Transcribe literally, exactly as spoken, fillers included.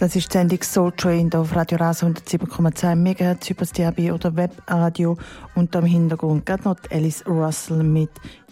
Das ist die Sendung Soul Train auf Radio Rasa hundertsieben Komma zehn Megahertz über das D A B oder Webradio und am Hintergrund gerade noch Alice Russell mit